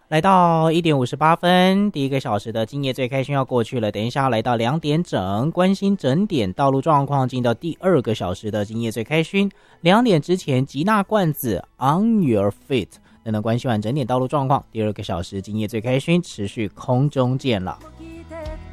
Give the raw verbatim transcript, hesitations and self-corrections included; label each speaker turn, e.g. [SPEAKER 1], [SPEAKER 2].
[SPEAKER 1] 来到一点五十八分，第一个小时的今夜最开心要过去了。等一下来到两点整，关心整点道路状况，进到第二个小时的今夜最开心。两点之前，吉娜罐子 On Your Feet。等等关心完整点道路状况，第二个小时今夜最开心持续空中见了。